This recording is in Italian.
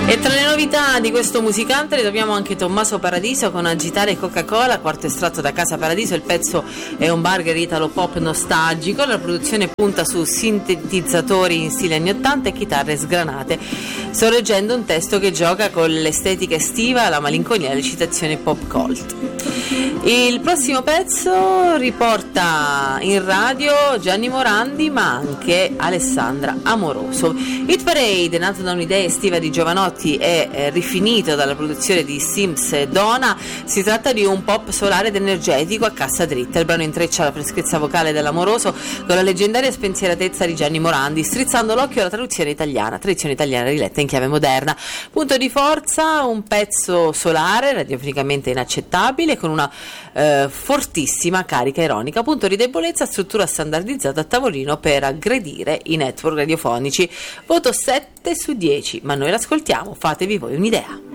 E tra le novità di questo musicante ritroviamo anche Tommaso Paradiso con Agitare Coca-Cola, quarto estratto da Casa Paradiso. Il pezzo è un burger italo pop nostalgico, la produzione punta su sintetizzatori in stile anni 80 e chitarre sgranate, sorreggendo un testo che gioca con l'estetica estiva, la malinconia e le citazioni pop cult. Il prossimo pezzo riporta in radio Gianni Morandi ma anche Alessandra Amoroso. Hit Parade, nato da un'idea estiva di Giovanotti e rifinito dalla produzione di Sims e Dona, si tratta di un pop solare ed energetico a cassa dritta. Il brano intreccia la freschezza vocale dell'Amoroso con la leggendaria spensieratezza di Gianni Morandi, strizzando l'occhio alla tradizione italiana riletta in chiave moderna. Punto di forza, un pezzo solare, radiofonicamente inaccettabile, con una fortissima carica ironica. Punto di debolezza, struttura standardizzata a tavolino per aggredire i network radiofonici. Voto 7 su 10, ma noi l'ascoltiamo, fatevi voi un'idea.